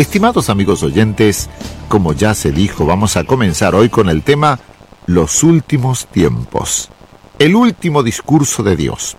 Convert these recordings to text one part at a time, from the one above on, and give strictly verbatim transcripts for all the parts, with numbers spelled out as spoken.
Estimados amigos oyentes, como ya se dijo, vamos a comenzar hoy con el tema Los últimos tiempos, el último discurso de Dios.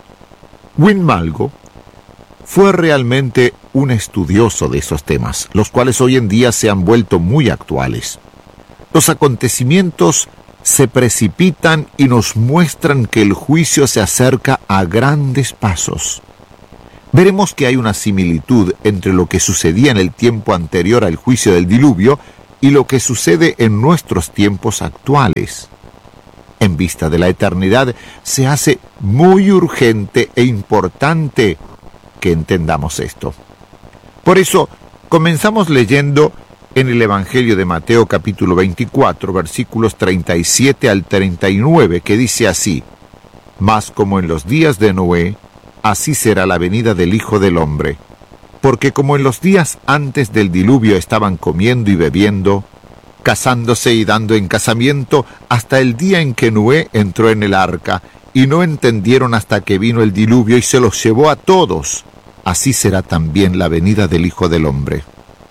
Win-Malgo fue realmente un estudioso de esos temas, los cuales hoy en día se han vuelto muy actuales. Los acontecimientos se precipitan y nos muestran que el juicio se acerca a grandes pasos. Veremos que hay una similitud entre lo que sucedía en el tiempo anterior al juicio del diluvio y lo que sucede en nuestros tiempos actuales. En vista de la eternidad, se hace muy urgente e importante que entendamos esto. Por eso, comenzamos leyendo en el Evangelio de Mateo capítulo veinticuatro, versículos treinta y siete al treinta y nueve, que dice así: Mas como en los días de Noé, así será la venida del Hijo del Hombre. Porque como en los días antes del diluvio estaban comiendo y bebiendo, casándose y dando en casamiento, hasta el día en que Noé entró en el arca, y no entendieron hasta que vino el diluvio y se los llevó a todos, así será también la venida del Hijo del Hombre.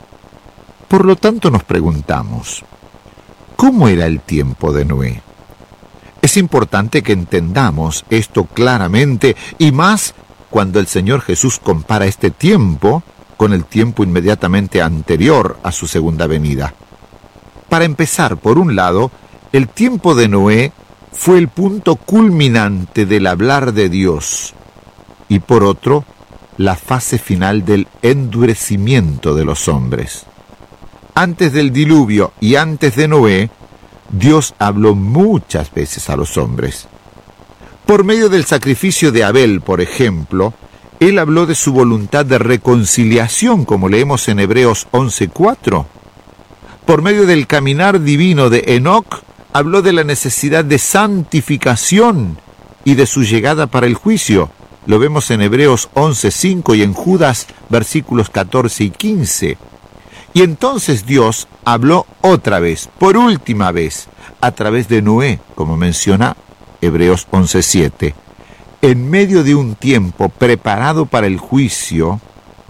Por lo tanto nos preguntamos, ¿cómo era el tiempo de Noé? Es importante que entendamos esto claramente, y más cuando el Señor Jesús compara este tiempo con el tiempo inmediatamente anterior a su segunda venida. Para empezar, por un lado, el tiempo de Noé fue el punto culminante del hablar de Dios, y por otro, la fase final del endurecimiento de los hombres. Antes del diluvio y antes de Noé, Dios habló muchas veces a los hombres. Por medio del sacrificio de Abel, por ejemplo, Él habló de su voluntad de reconciliación, como leemos en Hebreos once cuatro. Por medio del caminar divino de Enoc, habló de la necesidad de santificación y de su llegada para el juicio. Lo vemos en Hebreos once cinco y en Judas, versículos catorce y quince. Y entonces Dios habló otra vez, por última vez, a través de Noé, como menciona Hebreos once siete. En medio de un tiempo preparado para el juicio,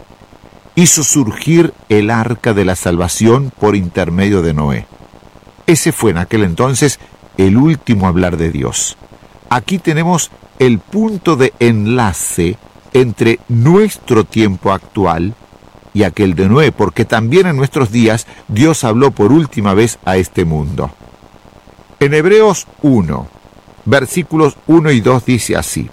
hizo surgir el arca de la salvación por intermedio de Noé. Ese fue en aquel entonces el último hablar de Dios. Aquí tenemos el punto de enlace entre nuestro tiempo actual y aquel de Noé, porque también en nuestros días Dios habló por última vez a este mundo. En Hebreos uno, versículos uno y dos dice así: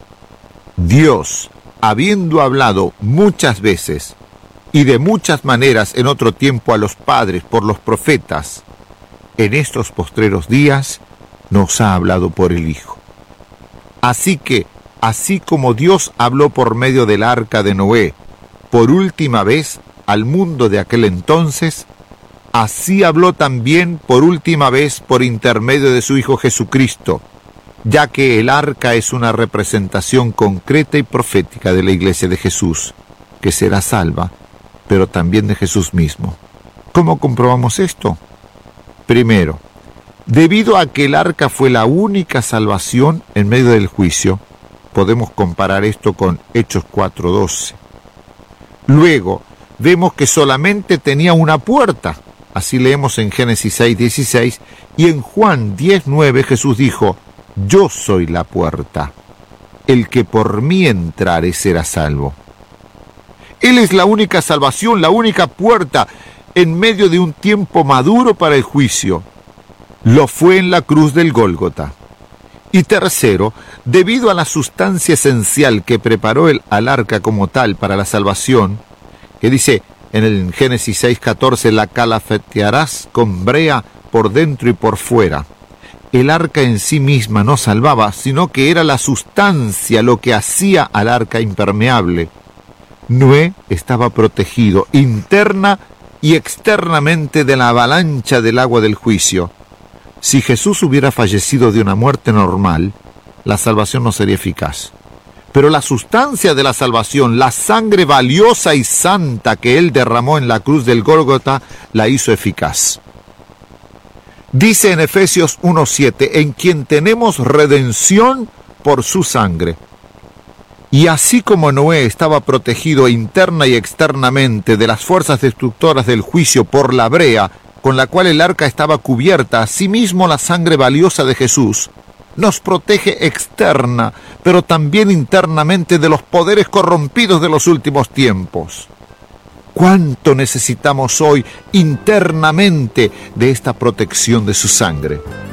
Dios, habiendo hablado muchas veces y de muchas maneras en otro tiempo a los padres por los profetas, en estos postreros días nos ha hablado por el Hijo. Así que, así como Dios habló por medio del arca de Noé, por última vez al mundo de aquel entonces, así habló también por última vez por intermedio de su Hijo Jesucristo, ya que el arca es una representación concreta y profética de la iglesia de Jesús, que será salva, pero también de Jesús mismo. ¿Cómo comprobamos esto? Primero, debido a que el arca fue la única salvación en medio del juicio, podemos comparar esto con Hechos cuatro doce. Luego, vemos que solamente tenía una puerta. Así leemos en Génesis seis dieciséis, y en Juan diez nueve Jesús dijo: Yo soy la puerta. El que por mí entrare será salvo. Él es la única salvación, la única puerta en medio de un tiempo maduro para el juicio. Lo fue en la cruz del Gólgota. Y tercero, debido a la sustancia esencial que preparó el, al arca como tal para la salvación, que dice en el Génesis seis catorce, la calafetearás con brea por dentro y por fuera. El arca en sí misma no salvaba, sino que era la sustancia lo que hacía al arca impermeable. Noé estaba protegido interna y externamente de la avalancha del agua del juicio. Si Jesús hubiera fallecido de una muerte normal, la salvación no sería eficaz. Pero la sustancia de la salvación, la sangre valiosa y santa que Él derramó en la cruz del Gólgota, la hizo eficaz. Dice en Efesios uno siete, en quien tenemos redención por su sangre. Y así como Noé estaba protegido interna y externamente de las fuerzas destructoras del juicio por la brea con la cual el arca estaba cubierta, asimismo la sangre valiosa de Jesús nos protege externa, pero también internamente de los poderes corrompidos de los últimos tiempos. ¿Cuánto necesitamos hoy internamente de esta protección de su sangre?